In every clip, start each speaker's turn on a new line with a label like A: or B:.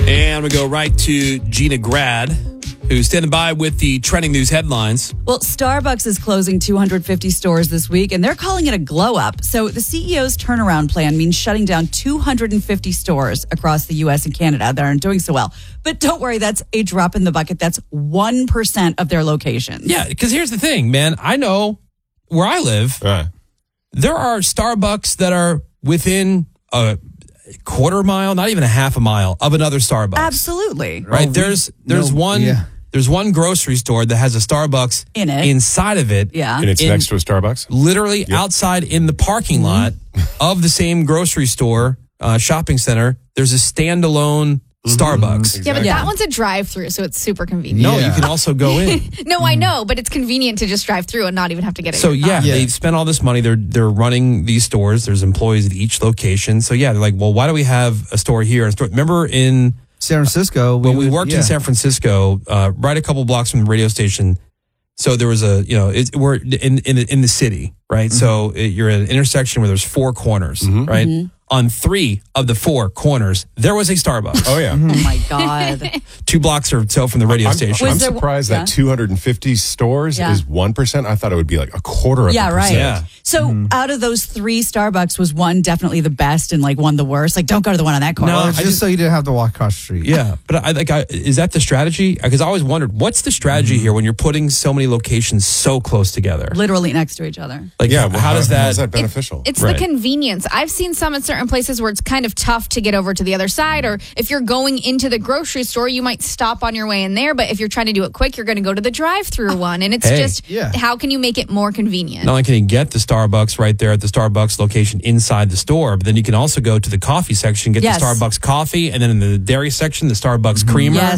A: And we go right to Gina Grad, who's standing by with the trending news headlines.
B: Well, Starbucks is closing 250 stores this week, and they're calling it a glow up. So the CEO's turnaround plan means shutting down 250 stores across the U.S. and Canada that aren't doing so well. But don't worry, that's a drop in the bucket. That's 1% of their locations.
A: Yeah, because here's the thing, man. I know where I live, there are Starbucks that are within a quarter mile, not even a half a mile of another Starbucks.
B: Absolutely.
A: Right? There's one grocery store that has a Starbucks
B: in it,
A: inside of it.
B: Yeah.
C: And it's next to a Starbucks?
A: Literally outside in the parking lot of the same grocery store, shopping center, there's a standalone Starbucks.
D: Exactly. Yeah, but that one's a drive-through, so it's super convenient.
A: No, you can also go in.
D: No, I know, but it's convenient to just drive through and not even have to get it.
A: So they spent all this money. They're running these stores. There's employees at each location. So yeah, they're like, well, why do we have a store here? Remember in
E: San Francisco,
A: when we worked in San Francisco, right a couple blocks from the radio station. So there was we're in the city, right? So you're at an intersection where there's four corners, right? On 3 of the 4 corners, there was a Starbucks.
C: Oh, yeah.
B: Oh, my God.
A: 2 blocks or so from the radio station.
C: I'm surprised that 250 stores is 1%. I thought it would be like a quarter of a percent.
B: Right. Yeah. So out of those 3 Starbucks, was one definitely the best and like one the worst? Like, don't go to the one on that corner.
E: No, just so you didn't have to walk across the street.
A: Yeah. But is that the strategy? Because I always wondered, what's the strategy here when you're putting so many locations so close together?
B: Literally next to each other.
A: Like, how is that
C: beneficial?
D: It's the convenience. I've seen some in certain places where it's kind of tough to get over to the other side, or if you're going into the grocery store, you might stop on your way in there, but if you're trying to do it quick, you're going to go to the drive-through one, and it's how can you make it more convenient?
A: Not only can you get the Starbucks right there at the Starbucks location inside the store, but then you can also go to the coffee section, get the Starbucks coffee, and then in the dairy section, the Starbucks creamer.
B: Yes.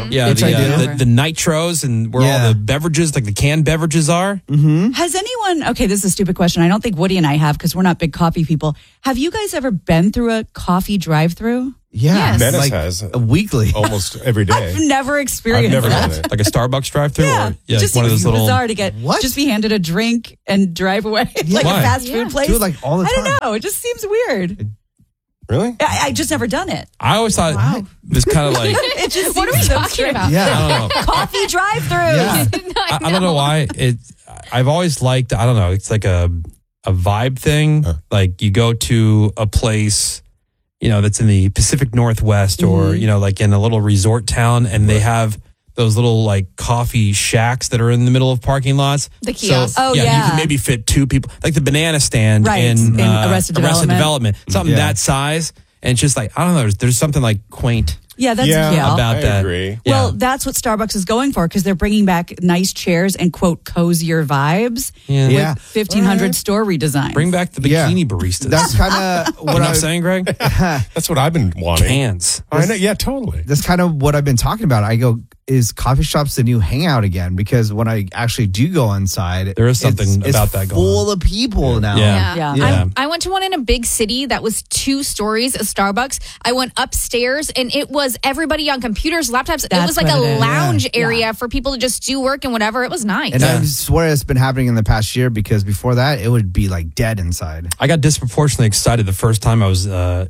A: The nitros and where all the beverages, like the canned beverages are.
B: Has anyone, this is a stupid question. I don't think Woody and I have because we're not big coffee people. Have you guys ever been through a coffee drive-through?
E: Yeah.
C: Menace has.
E: Weekly.
C: Almost every day.
B: I've never experienced
C: that.
A: Like a Starbucks drive-through?
B: Yeah.
A: Or,
B: just
A: one of those little...
B: bizarre to get, just be handed a drink and drive away. Like
A: Why?
B: a fast food place.
E: Do it like all the time.
B: I don't know. It just seems weird.
C: Really?
B: I just never done it.
A: I always thought it was kind of like...
B: It just
D: what are we talking about?
E: Yeah.
A: I don't know.
B: Coffee drive-through.
E: Yeah.
A: I don't know why. I've always liked, I don't know, it's like a vibe thing. Like you go to a place, that's in the Pacific Northwest or, like in a little resort town, and they have those little like coffee shacks that are in the middle of parking lots.
D: The kiosks.
A: So, you can maybe fit 2 people, like the banana stand in
B: Arrested Development.
A: Something that size. And it's just like, I don't know, there's something like quaint.
B: Yeah, that's cute.
A: About
C: I
A: that.
C: agree.
A: Yeah.
B: Well, that's what Starbucks is going for because they're bringing back nice chairs and, quote, cozier vibes with 1,500 store redesigns.
A: Bring back the bikini baristas.
E: That's kind of
A: what I'm saying, Greg.
C: That's what I've been wanting.
A: Cans.
C: I know, yeah, totally.
E: That's kind of what I've been talking about. I go, is coffee shops the new hangout again? Because when I actually do go inside,
A: there is something about that going on.
E: Full of people now.
B: Yeah.
D: I went to one in a big city that was 2 stories, a Starbucks. I went upstairs and it was everybody on computers, laptops. It was like a lounge area for people to just do work and whatever. It was nice.
E: And I swear it's been happening in the past year because before that, it would be like dead inside.
A: I got disproportionately excited the first time I was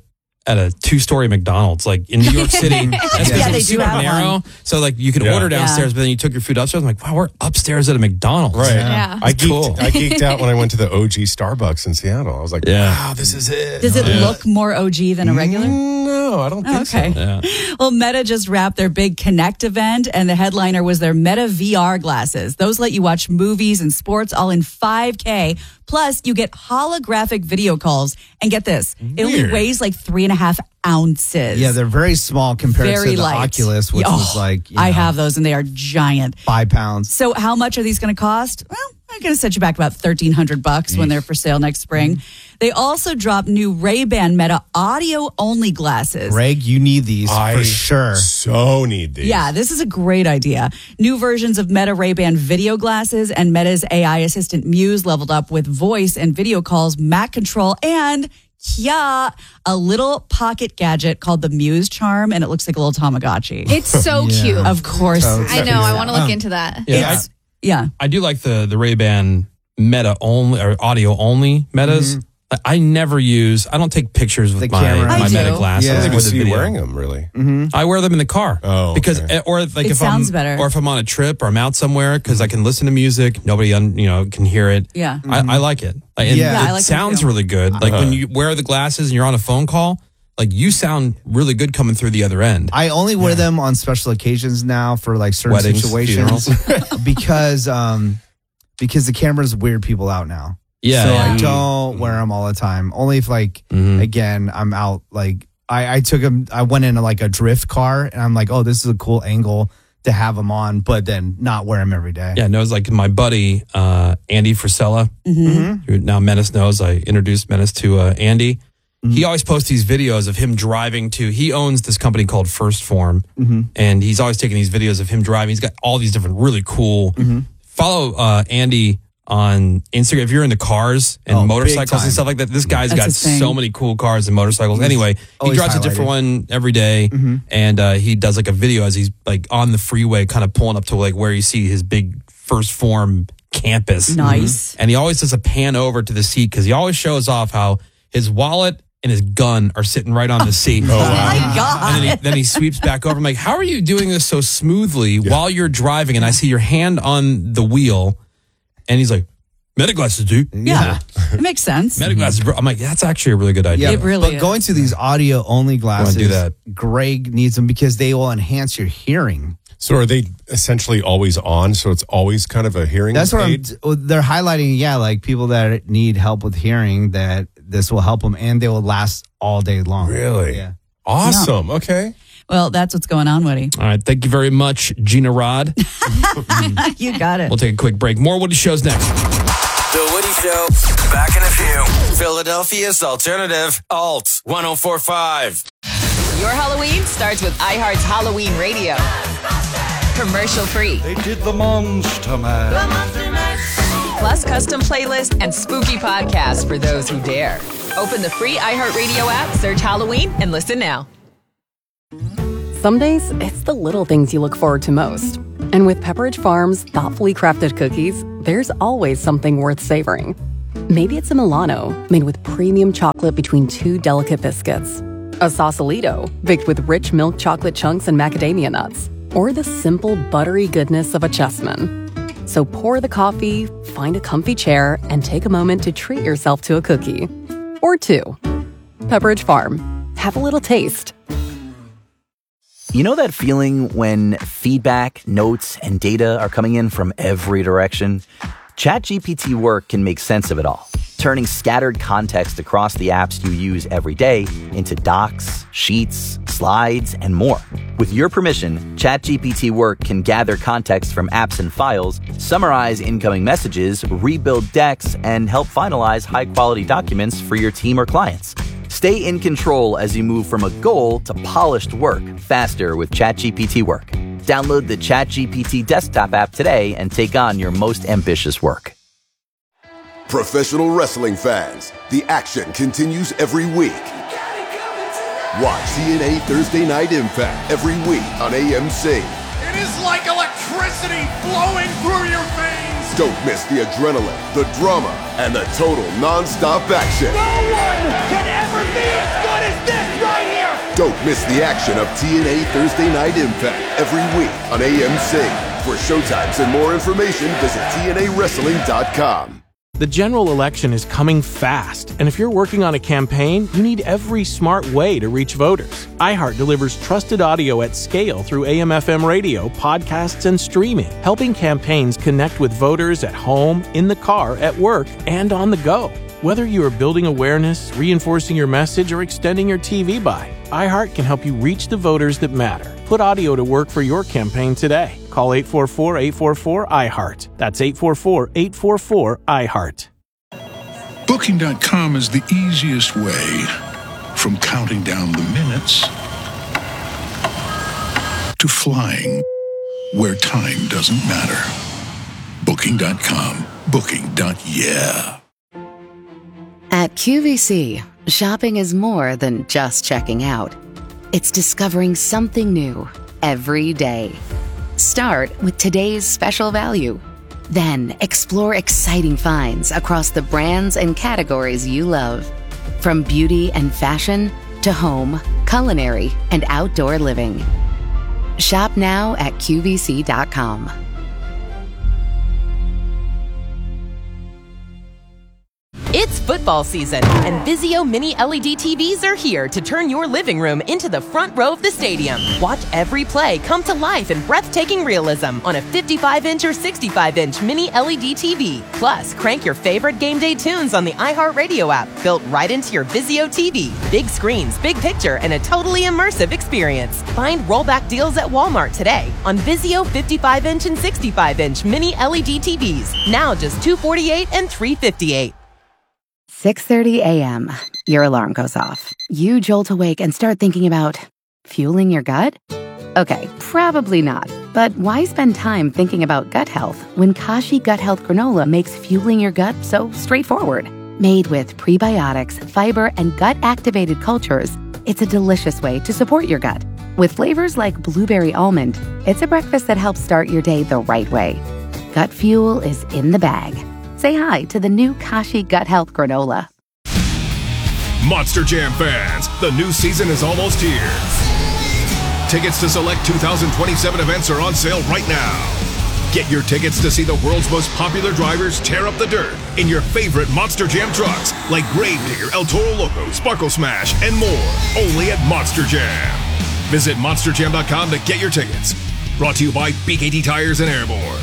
A: at a 2-story McDonald's, like in New York City. That's because it was super narrow. So like you could order downstairs, but then you took your food upstairs. I'm like, wow, we're upstairs at a McDonald's.
C: Right.
D: Yeah.
C: I geeked out when I went to the OG Starbucks in Seattle. I was like, wow, this is it.
B: Does it look more OG than a regular?
C: No, I don't think so.
A: Yeah.
B: Well, Meta just wrapped their big Connect event, and the headliner was their Meta VR glasses. Those let you watch movies and sports all in 5K. Plus, you get holographic video calls. And get this, it only weighs like 3.5 ounces.
E: Yeah, they're very small compared
B: Very
E: to the
B: light.
E: Oculus, which was like,
B: I have those, and they are giant.
E: 5 pounds.
B: So how much are these going to cost? Well, I'm going to set you back about $1,300 when they're for sale next spring. They also dropped new Ray-Ban Meta audio-only glasses.
E: Greg, you need these for sure.
C: So need these.
B: Yeah, this is a great idea. New versions of Meta Ray-Ban video glasses and Meta's AI assistant Muse leveled up with voice and video calls, Mac control, and a little pocket gadget called the Muse Charm, and it looks like a little Tamagotchi.
D: It's so cute.
B: Of course.
D: I know. I want to look into that.
A: I do like the Ray-Ban Meta only or audio only Metas. I don't take pictures with
E: The
A: my
E: camera.
B: I do.
A: Meta glasses.
E: Yeah.
C: I don't
A: with
C: even
A: the
C: see you
A: video.
C: wearing them, really.
A: I wear them in the car.
C: Oh,
A: because
C: okay.
A: or like
B: It
A: if
B: sounds
A: I'm
B: better.
A: or if I'm on a trip or I'm out somewhere because I can listen to music, nobody can hear it.
B: Yeah.
A: I like it. And
E: Yeah.
A: it
B: I like them
A: sounds
B: too.
A: really good. Like when you wear the glasses and you're on a phone call, like you sound really good coming through the other end.
E: I only wear them on special occasions now for like certain
A: Weddings,
E: situations because the cameras weird people out now.
A: Yeah.
E: So
A: yeah.
E: I don't wear them all the time. Only if again, I'm out like I took them. I went into like a drift car and I'm like, oh, this is a cool angle to have them on, but then not wear them every day.
A: Yeah, no, it's like my buddy, Andy Frisella, who now Menace knows. I introduced Menace to Andy. He always posts these videos of him driving he owns this company called First Form, and he's always taking these videos of him driving. He's got all these different really cool. Follow Andy on Instagram if you're into cars and
E: big
A: motorcycles
E: time.
A: and stuff like that. This guy's
B: That's
A: got
B: his thing.
A: so many cool cars and motorcycles. Anyway, he
E: always
A: drives a different one every day, and he does like a video as he's like on the freeway, kind of pulling up to like where you see his big First Form campus.
B: Nice.
A: And he always does a pan over to the seat because he always shows off how his wallet and his gun are sitting right on the seat.
B: Oh my God.
A: And then he sweeps back over. I'm like, how are you doing this so smoothly while you're driving? And I see your hand on the wheel. And he's like, Meta glasses, dude.
B: Yeah. It makes sense.
A: Meta glasses, bro. I'm like, that's actually a really good idea.
B: It really
E: but
B: is.
E: going to these audio only glasses,
A: do that.
E: Greg needs them because they will enhance your hearing.
C: So are they essentially always on? So it's always kind of a hearing
E: That's what
C: aid?
E: they're highlighting. Yeah, like people that need help with hearing, that this will help them, and they will last all day long.
C: Really?
E: Yeah.
C: Awesome. Okay.
B: Well, that's what's going on, Woody.
A: All right. Thank you very much, Gina Rod.
B: You got it.
A: We'll take a quick break. More Woody Shows next.
F: The Woody Show. Back in a few. Philadelphia's alternative. Alt 1045.
G: Your Halloween starts with iHeart's Halloween Radio. Commercial free.
H: They did the Monster Mash.
G: Plus custom playlists and spooky podcasts for those who dare. Open the free iHeartRadio app, search Halloween, and listen now.
I: Some days, it's the little things you look forward to most. And with Pepperidge Farm's thoughtfully crafted cookies, there's always something worth savoring. Maybe it's a Milano, made with premium chocolate between two delicate biscuits. A Sausalito, baked with rich milk chocolate chunks and macadamia nuts. Or the simple, buttery goodness of a Chessman. So pour the coffee, find a comfy chair, and take a moment to treat yourself to a cookie. Or two. Pepperidge Farm. Have a little taste.
J: You know that feeling when feedback, notes, and data are coming in from every direction? ChatGPT Work can make sense of it all, turning scattered context across the apps you use every day into docs, sheets, slides, and more. With your permission, ChatGPT Work can gather context from apps and files, summarize incoming messages, rebuild decks, and help finalize high-quality documents for your team or clients. Stay in control as you move from a goal to polished work faster with ChatGPT Work. Download the ChatGPT desktop app today and take on your most ambitious work.
K: Professional wrestling fans, the action continues every week. Watch TNA Thursday Night Impact every week on AMC.
H: It is like electricity flowing through your veins.
K: Don't miss the adrenaline, the drama, and the total non-stop action.
H: No one can ever be as good as this right here.
K: Don't miss the action of TNA Thursday Night Impact every week on AMC. For showtimes and more information, visit TNAWrestling.com.
L: The general election is coming fast, and if you're working on a campaign, you need every smart way to reach voters. iHeart delivers trusted audio at scale through AM/FM radio, podcasts, and streaming, helping campaigns connect with voters at home, in the car, at work, and on the go. Whether you are building awareness, reinforcing your message, or extending your TV buy, iHeart can help you reach the voters that matter. Put audio to work for your campaign today. Call 844-844-iHeart. That's 844-844-iHeart.
H: Booking.com is the easiest way from counting down the minutes to flying where time doesn't matter. Booking.com. Booking.yeah.
M: At QVC, shopping is more than just checking out. It's discovering something new every day. Start with today's special value. Then explore exciting finds across the brands and categories you love. From beauty and fashion to home, culinary, and outdoor living. Shop now at QVC.com.
N: It's football season, and Vizio Mini LED TVs are here to turn your living room into the front row of the stadium. Watch every play come to life in breathtaking realism on a 55-inch or 65-inch Mini LED TV. Plus, crank your favorite game day tunes on the iHeartRadio app, built right into your Vizio TV. Big screens, big picture, and a totally immersive experience. Find rollback deals at Walmart today on Vizio 55-inch and 65-inch Mini LED TVs. Now just $248 and $358.
M: 6:30 a.m. Your alarm goes off. You jolt awake and start thinking about fueling your gut? Okay, probably not. But why spend time thinking about gut health when Kashi Gut Health Granola makes fueling your gut so straightforward? Made with prebiotics, fiber, and gut-activated cultures, it's a delicious way to support your gut. With flavors like blueberry almond, it's a breakfast that helps start your day the right way. Gut fuel is in the bag. Say hi to the new Kashi Gut Health Granola.
O: Monster Jam fans, the new season is almost here. Tickets to select 2027 events are on sale right now. Get your tickets to see the world's most popular drivers tear up the dirt in your favorite Monster Jam trucks like Gravedigger, El Toro Loco, Sparkle Smash, and more. Only at Monster Jam. Visit monsterjam.com to get your tickets. Brought to you by BKT Tires and Airborne.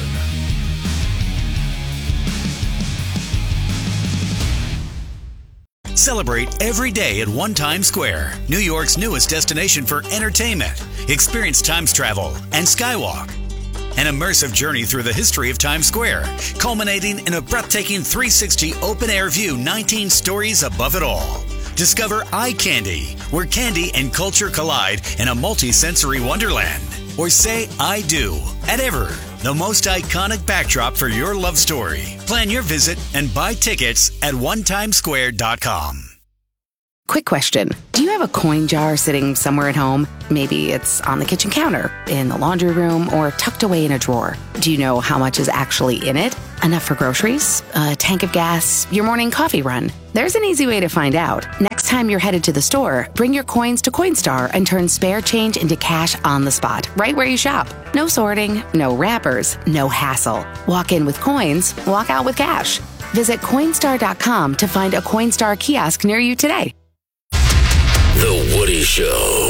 P: Celebrate every day at One Times Square, New York's newest destination for entertainment. Experience Times Travel and Skywalk. An immersive journey through the history of Times Square, culminating in a breathtaking 360 open-air view 19 stories above it all. Discover Eye Candy, where candy and culture collide in a multi-sensory wonderland. Or say I do at Ever, the most iconic backdrop for your love story. Plan your visit and buy tickets at onetimesquare.com.
M: Quick question. Do you have a coin jar sitting somewhere at home? Maybe it's on the kitchen counter, in the laundry room, or tucked away in a drawer. Do you know how much is actually in it? Enough for groceries? A tank of gas? Your morning coffee run? There's an easy way to find out. Next time you're headed to the store, bring your coins to Coinstar and turn spare change into cash on the spot, right where you shop. No sorting, no wrappers, no hassle. Walk in with coins, walk out with cash. Visit Coinstar.com to find a Coinstar kiosk near you today.
F: The Woody Show.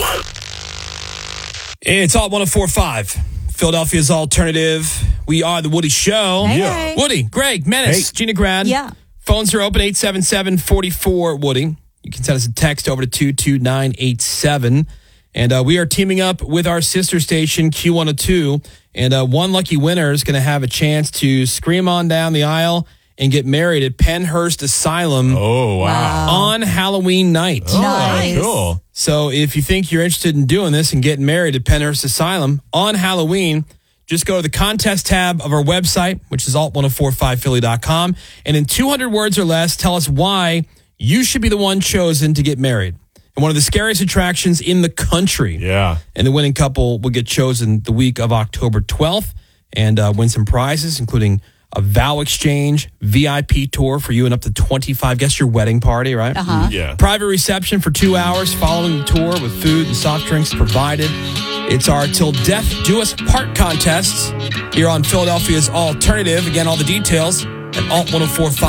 A: It's all 104.5. Philadelphia's alternative. We are the Woody Show.
B: Hey.
A: Woody, Greg, Menace, Gina Grad.
B: Yeah.
A: Phones are open, 877-44-WOODY. You can send us a text over to 22987. And we are teaming up with our sister station, Q102. And one lucky winner is going to have a chance to scream on down the aisle and get married at Pennhurst Asylum.
C: Oh, wow.
A: On Halloween night.
C: Oh, nice. Cool.
A: So if you think you're interested in doing this and getting married at Pennhurst Asylum on Halloween, just go to the contest tab of our website, which is alt1045philly.com. And in 200 words or less, tell us why you should be the one chosen to get married. And one of the scariest attractions in the country.
C: Yeah.
A: And the winning couple will get chosen the week of October 12th and win some prizes, including a vow exchange, VIP tour for you and up to 25 guests, your wedding party, right?
B: Uh-huh.
C: Yeah.
A: Private reception for 2 hours following the tour with food and soft drinks provided. It's our Till Death Do Us Part contest here on Philadelphia's Alternative. Again, all the details at alt1045.